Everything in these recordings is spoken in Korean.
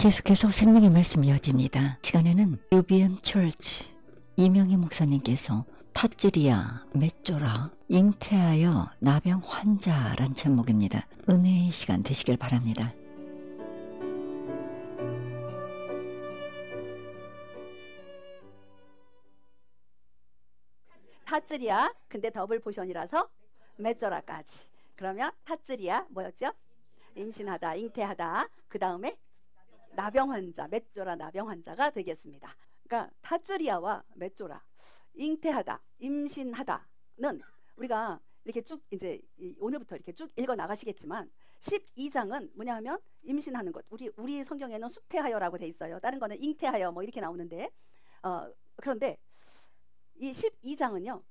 계속해서 생명의 말씀이 이어집니다. 시간에는 UBM 철치 이명희 목사님께서 타찌리아, 메쪼라, 잉태하여 나병 환자란 제목입니다. 은혜의 시간 되시길 바랍니다. 타찌리아, 근데 더블 포션이라서 메쪼라까지. 그러면 타찌리아 뭐였죠? 임신하다, 잉태하다. 그 다음에 나병 환자, 메쪼라 나병 환자가 되겠습니다. 그러니까 타찌리아와 메쪼라, 잉태하다, 임신하다는 우리가 이렇게 쭉 이제 오늘부터 이렇게 쭉 읽어 나가시겠지만 12장은 뭐냐 하면 임신하는 것. 우리 성경에는 수태하여라고 돼 있어요. 다른 거는 잉태하여 뭐 이렇게 나오는데 그런데 이 12장은요.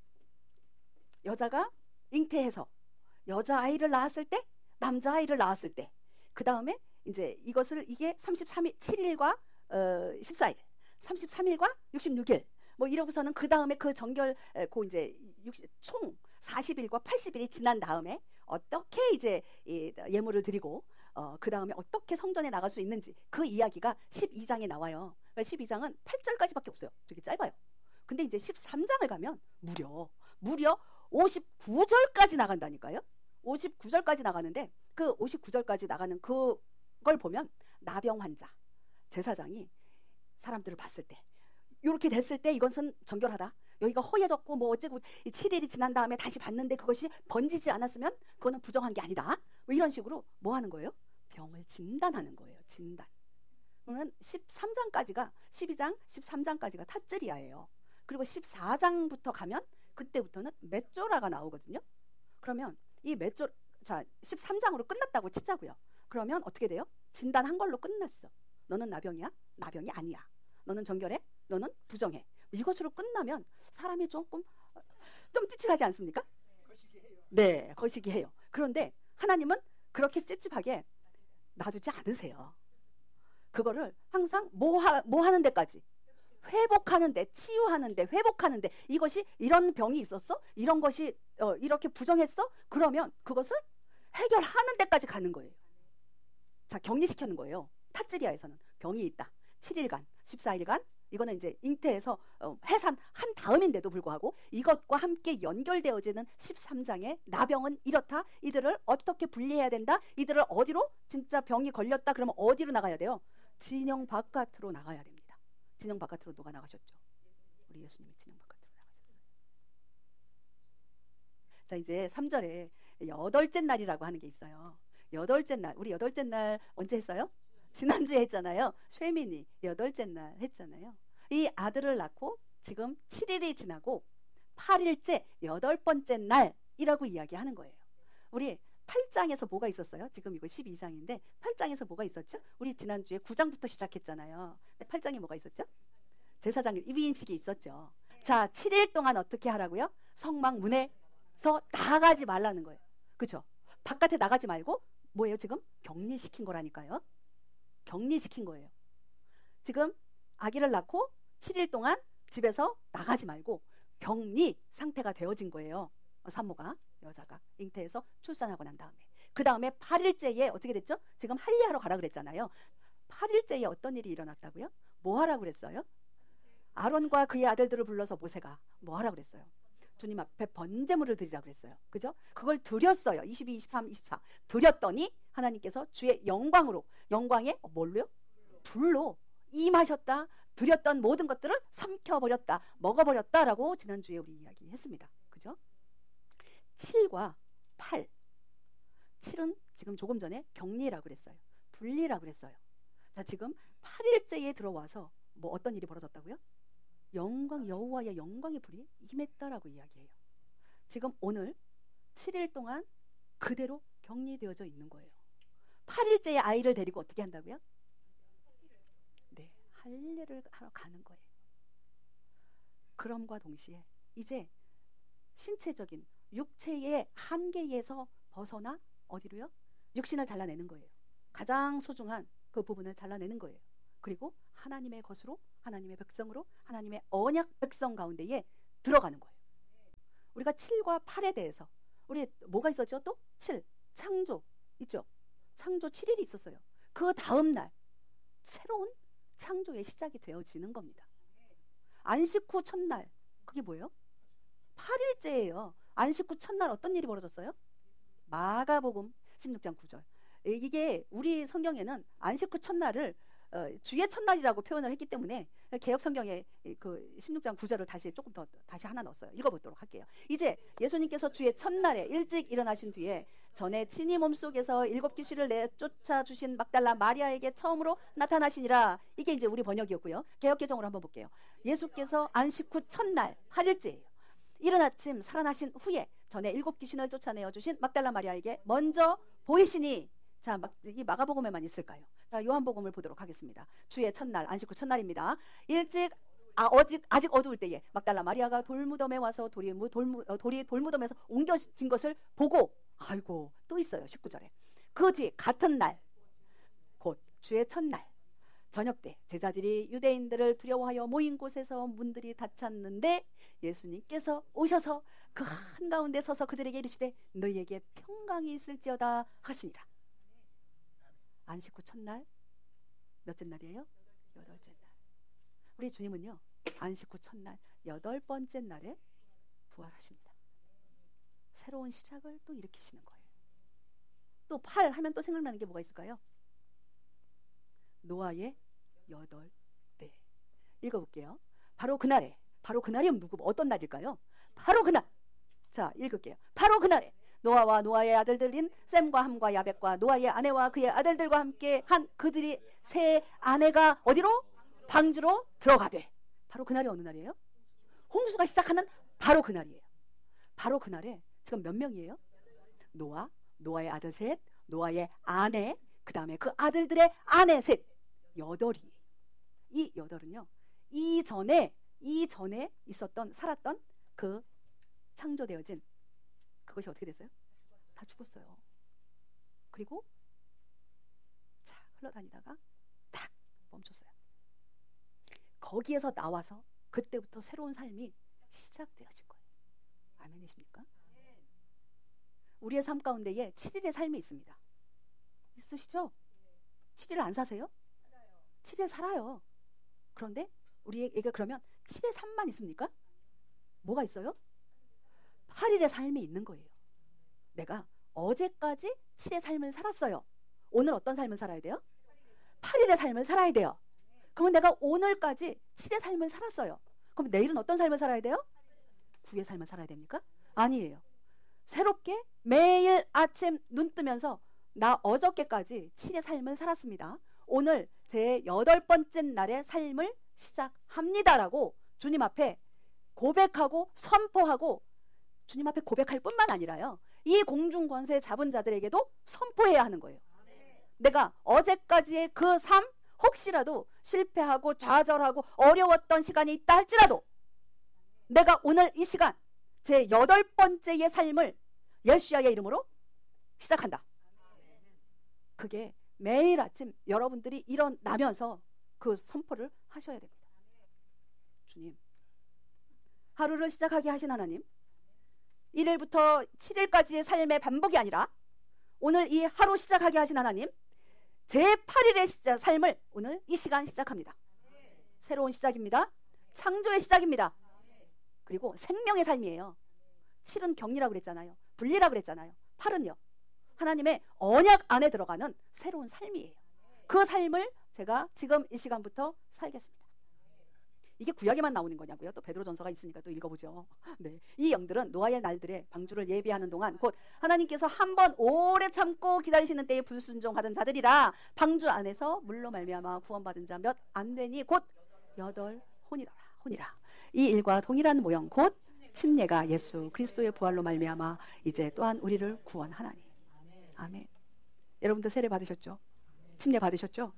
여자가 잉태해서 여자아이를 낳았을 때, 남자아이를 낳았을 때, 그 다음에 이제 이게 33일, 7일과 14일, 33일과 66일, 뭐 이러고서는 그 다음에 그 정결, 이제 총 40일과 80일이 지난 다음에 어떻게 이제 예물을 드리고, 그 다음에 어떻게 성전에 나갈 수 있는지 그 이야기가 12장에 나와요. 12장은 8절까지밖에 없어요. 되게 짧아요. 근데 이제 13장을 가면 무려 59절까지 나간다니까요. 59절까지 나가는데 그 59절까지 나가는 그걸 보면 나병 환자 제사장이 사람들을 봤을 때 이렇게 됐을 때 이것은 정결하다. 여기가 허해졌고 뭐 어째고 7일이 지난 다음에 다시 봤는데 그것이 번지지 않았으면 그거는 부정한 게 아니다. 뭐 이런 식으로 뭐 하는 거예요? 병을 진단하는 거예요. 진단. 그러면 13장까지가 12장, 13장까지가 타찌리아예요. 그리고 14장부터 가면 그때부터는 메쪼라가 나오거든요. 그러면 이 메쪼, 자 13장으로 끝났다고 치자고요. 그러면 어떻게 돼요? 진단한 걸로 끝났어. 너는 나병이야? 나병이 아니야. 너는 정결해? 너는 부정해. 이것으로 끝나면 사람이 좀 찝찝하지 않습니까? 네, 거시기 해요. 그런데 하나님은 그렇게 찝찝하게 놔두지 않으세요. 그거를 항상 뭐 하는 데까지 회복하는데, 치유하는데, 회복하는데, 이것이 이런 병이 있었어? 이런 것이 이렇게 부정했어? 그러면 그것을 해결하는 데까지 가는 거예요. 자, 격리시키는 거예요. 타찌리아에서는 병이 있다. 7일간, 14일간, 이거는 이제 잉태해서 해산한 다음인데도 불구하고 이것과 함께 연결되어지는 13장의 나병은 이렇다. 이들을 어떻게 분리해야 된다. 이들을 어디로? 진짜 병이 걸렸다. 그러면 어디로 나가야 돼요? 진영 바깥으로 나가야 됩니다. 진영 바깥으로 누가 나가셨죠? 우리 예수님이 진영 바깥으로 나가셨어요. 자, 이제 3절에 여덟째 날이라고 하는 게 있어요. 여덟째 날, 우리 여덟째 날 언제 했어요? 지난주에 했잖아요. 쉐민이 여덟째 날 했잖아요. 이 아들을 낳고 지금 7일이 지나고 8일째 여덟 번째 날이라고 이야기하는 거예요. 우리 8장에서 뭐가 있었어요? 지금 이거 12장인데 8장에서 뭐가 있었죠? 우리 지난주에 9장부터 시작했잖아요. 8장에 뭐가 있었죠? 제사장 위임식이 있었죠. 자, 7일 동안 어떻게 하라고요? 성막 문에서 나가지 말라는 거예요. 그렇죠? 바깥에 나가지 말고 뭐예요? 지금 격리시킨 거라니까요. 격리시킨 거예요. 지금 아기를 낳고 7일 동안 집에서 나가지 말고 격리 상태가 되어진 거예요. 산모가, 여자가 잉태해서 출산하고 난 다음에 그 다음에 8일째에 어떻게 됐죠? 지금 할례하러 가라 그랬잖아요. 8일째에 어떤 일이 일어났다고요? 뭐 하라고 그랬어요? 아론과 그의 아들들을 불러서 모세가 뭐 하라고 그랬어요? 주님 앞에 번제물을 드리라고 그랬어요. 그죠? 그걸 드렸어요. 22, 23, 24 드렸더니 하나님께서 주의 영광에 뭘로요? 불로 임하셨다. 드렸던 모든 것들을 삼켜버렸다. 먹어버렸다라고 지난주에 우리 이야기했습니다. 그죠? 7과 8. 7은 지금 조금 전에 격리라고 그랬어요. 분리라고 그랬어요. 자, 지금 8일째에 들어와서 뭐 어떤 일이 벌어졌다고요? 여호와의 영광의 불이 임했다라고 이야기해요. 지금 오늘 7일 동안 그대로 격리되어져 있는 거예요. 8일째에 아이를 데리고 어떻게 한다고요? 네, 할례를 하러 가는 거예요. 그럼과 동시에 이제 신체적인 육체의 한계에서 벗어나 어디로요? 육신을 잘라내는 거예요. 가장 소중한 그 부분을 잘라내는 거예요. 그리고 하나님의 것으로, 하나님의 백성으로, 하나님의 언약 백성 가운데에 들어가는 거예요. 우리가 7과 8에 대해서 우리 뭐가 있었죠? 또 7, 창조 있죠? 창조 7일이 있었어요. 그 다음 날 새로운 창조의 시작이 되어지는 겁니다. 안식 후 첫날, 그게 뭐예요? 8일째예요. 안식 후 첫날 어떤 일이 벌어졌어요? 마가복음 16장 9절. 이게 우리 성경에는 안식 후 첫날을 주의 첫날이라고 표현을 했기 때문에 개역 성경에 그 16장 9절을 다시 하나 넣었어요. 읽어보도록 할게요. 이제 예수님께서 주의 첫날에 일찍 일어나신 뒤에 전에 친히 몸속에서 7 귀신을 내쫓아 주신 막달라 마리아에게 처음으로 나타나시니라. 이게 이제 우리 번역이었고요. 개역 개정으로 한번 볼게요. 예수께서 안식 후 첫날 8일째예요. 이른 아침 살아나신 후에 전에 7 귀신을 쫓아내어 주신 막달라 마리아에게 먼저 보이시니. 자, 이 마가복음에만 있을까요? 자, 요한복음을 보도록 하겠습니다. 주의 첫날, 안식 후 첫날입니다. 아직 어두울 때에 막달라 마리아가 돌무덤에 와서 돌이 돌무덤에서 옮겨진 것을 보고, 아이고, 또 있어요. 19절에. 그 뒤에 같은 날, 곧 주의 첫날 저녁 때 제자들이 유대인들을 두려워하여 모인 곳에서 문들이 닫혔는데 예수님께서 오셔서 그 한가운데 서서 그들에게 이르시되 너희에게 평강이 있을지어다 하시니라. 안식 후 첫날 몇째 날이에요? 8째 날. 우리 주님은요, 안식 후 첫날 8번째 날에 부활하십니다. 새로운 시작을 또 일으키시는 거예요. 또 8 하면 또 생각나는 게 뭐가 있을까요? 노아의 8대. 읽어볼게요. 바로 그날에, 바로 그날이 어떤 날일까요? 바로 그날. 자, 읽을게요. 바로 그날에 노아와 노아의 아들들인 셈과 함과 야벳과 노아의 아내와 그의 아들들과 함께 한 그들이 세 아내가 어디로? 방주로 들어가되. 바로 그날이 어느 날이에요? 홍수가 시작하는 바로 그날이에요. 바로 그날에 지금 몇 명이에요? 노아, 노아의 아들 셋, 노아의 아내, 그 다음에 그 아들들의 아내 셋, 8이에요. 이 8은요, 이전에 살았던 그 창조되어진 그것이 어떻게 됐어요? 다 죽었어요. 그리고 자, 흘러다니다가 딱 멈췄어요. 거기에서 나와서 그때부터 새로운 삶이 시작되어진 거예요. 아멘이십니까? 우리의 삶 가운데에 7일의 삶이 있습니다. 있으시죠? 7일 안 사세요? 7일 살아요. 그런데 우리에게 그러면 7의 삶만 있습니까? 뭐가 있어요? 8일의 삶이 있는 거예요. 내가 어제까지 7의 삶을 살았어요. 오늘 어떤 삶을 살아야 돼요? 8일의 삶을 살아야 돼요. 그러면 내가 오늘까지 7의 삶을 살았어요. 그럼 내일은 어떤 삶을 살아야 돼요? 9의 삶을 살아야 됩니까? 아니에요. 새롭게 매일 아침 눈 뜨면서 나 어저께까지 7의 삶을 살았습니다. 오늘 제 8번째 날의 삶을 시작합니다라고 주님 앞에 고백하고 선포하고, 주님 앞에 고백할 뿐만 아니라요, 이 공중권세 잡은 자들에게도 선포해야 하는 거예요. 내가 어제까지의 그 삶, 혹시라도 실패하고 좌절하고 어려웠던 시간이 있다 할지라도 내가 오늘 이 시간 제 8번째의 삶을 예수야의 이름으로 시작한다. 그게 매일 아침 여러분들이 일어나면서 그 선포를 하셔야 됩니다. 주님, 하루를 시작하게 하신 하나님, 1일부터 7일까지의 삶의 반복이 아니라 오늘 이 하루 시작하게 하신 하나님, 제 8일의 삶을 오늘 이 시간 시작합니다. 새로운 시작입니다. 창조의 시작입니다. 그리고 생명의 삶이에요. 7은 격리라고 그랬잖아요. 분리라고 그랬잖아요. 8은요, 하나님의 언약 안에 들어가는 새로운 삶이에요. 그 삶을 제가 지금 이 시간부터 살겠습니다. 이게 구약에만 나오는 거냐고요? 또 베드로전서가 있으니까 또 읽어보죠. 네, 이 영들은 노아의 날들에 방주를 예비하는 동안 곧 하나님께서 한번 오래 참고 기다리시는 때에 불순종하던 자들이라 방주 안에서 물로 말미암아 구원받은 자 몇 안 되니 곧 8혼이라. 이 일과 동일한 모형 곧 침례가 예수 그리스도의 부활로 말미암아 이제 또한 우리를 구원하나니. 아멘. 여러분들 세례 받으셨죠? 침례 받으셨죠?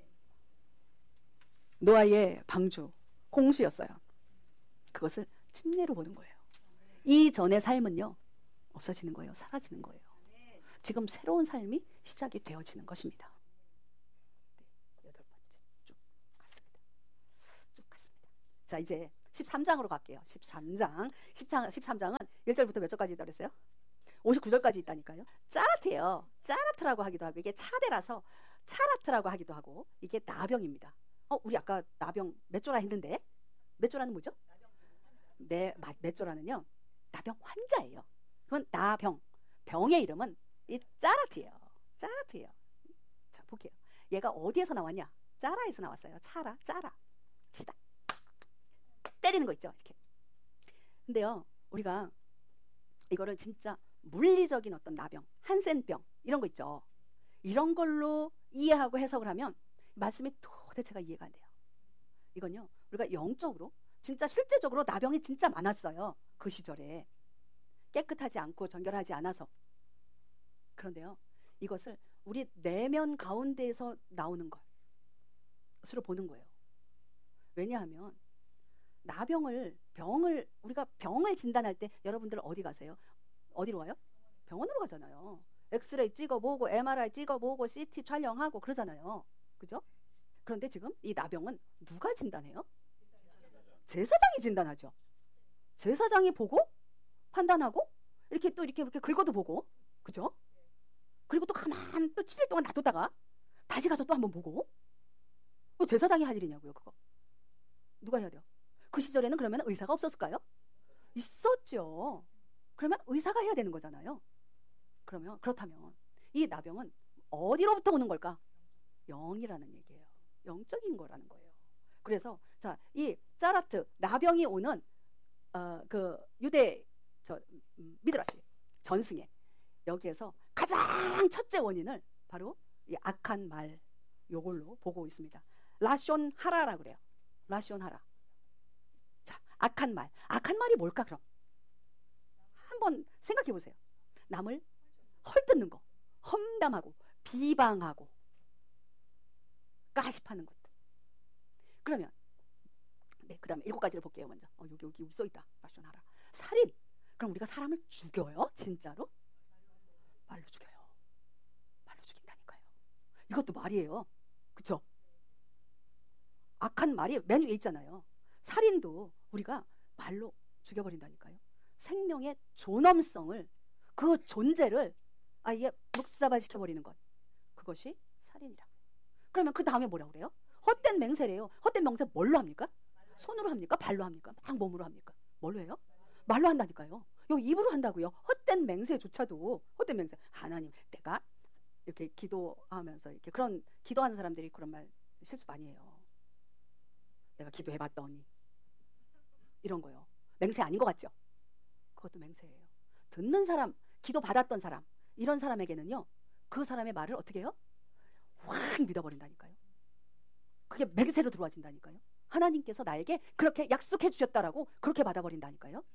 노아의 방주 홍수였어요. 그것을 침례로 보는 거예요. 이전의 삶은요, 없어지는 거예요. 사라지는 거예요. 지금 새로운 삶이 시작이 되어지는 것입니다. 네, 8번째 쭉 갔습니다. 자, 이제 13장으로 갈게요. 13장은 1절부터 몇 절까지 있다고 그랬어요? 59절까지 있다니까요. 짜릿해요. 짜릿하라고 하기도 하고, 이게 차대라서 차라트라고 하기도 하고 이게 나병입니다. 우리 아까 나병 맷조라 했는데 맷조라는 뭐죠? 네, 맷조라는요 나병 환자예요. 그건 나병. 병의 이름은 이 짜라트예요. 짜라트예요. 자, 볼게요. 얘가 어디에서 나왔냐? 짜라에서 나왔어요. 짜라. 치다. 때리는 거 있죠. 이렇게. 근데요, 우리가 이거를 진짜 물리적인 어떤 나병, 한센병 이런 거 있죠. 이런 걸로 이해하고 해석을 하면 말씀이 도대체가 이해가 안 돼요. 이건요, 우리가 영적으로 진짜 실제적으로 나병이 진짜 많았어요. 그 시절에. 깨끗하지 않고 정결하지 않아서. 그런데요, 이것을 우리 내면 가운데에서 나오는 것으로 보는 거예요. 왜냐하면 우리가 병을 진단할 때 여러분들 어디 가세요? 어디로 와요? 병원으로 가잖아요. 엑스레이 찍어보고 MRI 찍어보고 CT 촬영하고 그러잖아요. 그죠? 그런데 지금 이 나병은 누가 진단해요? 제사장이 진단하죠. 제사장이 보고 판단하고 이렇게 긁어도 보고, 그죠? 그리고 또 가만 또 7일 동안 놔뒀다가 다시 가서 또 한번 보고. 제사장이 할 일이냐고요, 그거. 누가 해야 돼요? 그 시절에는 그러면 의사가 없었을까요? 있었죠. 그러면 의사가 해야 되는 거잖아요. 그렇다면 이 나병은 어디로부터 오는 걸까? 영이라는 얘기예요. 영적인 거라는 거예요. 그래서 자, 이 짜라트 나병이 오는 그 유대 미드라시 전승에 여기에서 가장 첫째 원인을 바로 이 악한 말 요걸로 보고 있습니다. 라숀 하라라 그래요. 라숀 하라. 자, 악한 말이 뭘까 그럼? 한번 생각해 보세요. 남을 헐뜯는 거, 험담하고 비방하고 가십하는 것들. 그러면 네, 그다음에 7가지를 볼게요. 먼저 여기 써 있다. 라숀 하라. 살인. 그럼 우리가 사람을 죽여요? 진짜로? 말로 죽여요. 말로 죽인다니까요. 이것도 말이에요. 그쵸? 악한 말이 맨 위에 있잖아요. 살인도 우리가 말로 죽여버린다니까요. 생명의 존엄성을, 그 존재를 아예 묵사발시켜버리는 것. 그것이 살인이라고. 그러면 그 다음에 뭐라고 그래요? 헛된 맹세래요. 헛된 맹세 뭘로 합니까? 손으로 합니까? 발로 합니까? 막 몸으로 합니까? 뭘로 해요? 말로 한다니까요. 요 입으로 한다고요. 헛된 맹세조차도 헛된 맹세. 하나님, 내가 이렇게 기도하면서 이렇게 그런 기도하는 사람들이 그런 말 실수 많이 해요. 내가 기도해봤더니 이런 거요. 맹세 아닌 것 같죠? 그것도 맹세예요. 듣는 사람, 기도 받았던 사람, 이런 사람에게는요, 그 사람의 말을 어떻게 해요? 확 믿어버린다니까요. 그게 맹세로 들어와진다니까요. 하나님께서 나에게 그렇게 약속해 주셨다라고 그렇게 받아버린다니까요.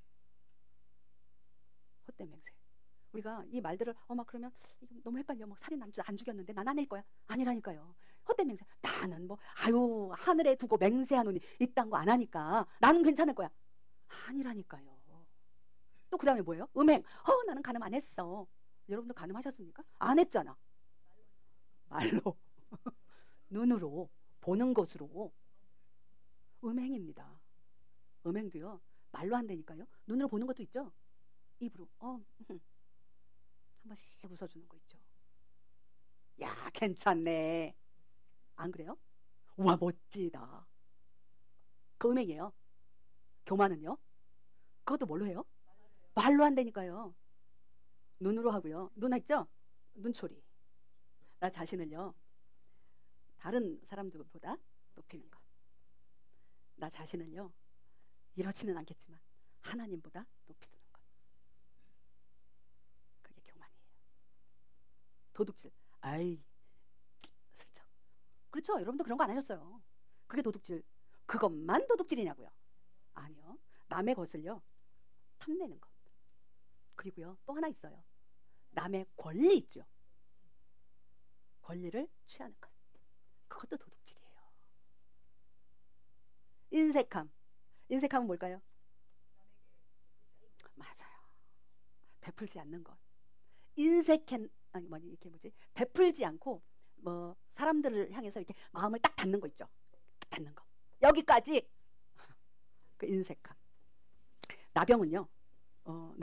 헛된 맹세. 우리가 이 말들을 막 그러면 너무 헷갈려. 뭐 살인 안 죽였는데 난 아닐 거야. 아니라니까요. 헛된 맹세. 나는 뭐 하늘에 두고 맹세하노니 이딴 거 안 하니까 나는 괜찮을 거야. 아니라니까요. 또 그 다음에 뭐예요? 음행. 나는 간음 안 했어. 여러분들 간음하셨습니까? 안 했잖아. 말로 눈으로 보는 것으로. 음행입니다. 음행도요 말로 한다니까요. 눈으로 보는 것도 있죠. 입으로 한 번씩 웃어주는 거 있죠. 야, 괜찮네. 안 그래요? 우와, 멋지다. 그 음행이에요. 교만은요? 그것도 뭘로 해요? 말로 한다니까요. 눈으로 하고요. 눈 있죠? 눈초리. 나 자신을요 다른 사람들보다 높이는 것. 나 자신을요 이렇지는 않겠지만 하나님보다 높이 두는 것. 그게 교만이에요. 도둑질. 아이, 슬쩍. 그렇죠. 여러분도 그런 거 안 하셨어요. 그게 도둑질. 그것만 도둑질이냐고요? 아니요. 남의 것을요 탐내는 것. 그리고요 또 하나 있어요. 남의 권리 있죠. 권리를 취하는 것. 그것도 도둑질이에요. 인색함. 인색함은 뭘까요? 맞아요. 베풀지 않는 것. 베풀지 않고 사람들을 향해서 이렇게 마음을 딱 닫는 거 있죠. 딱 닫는 거. 여기까지. 그 인색함. 나병은요.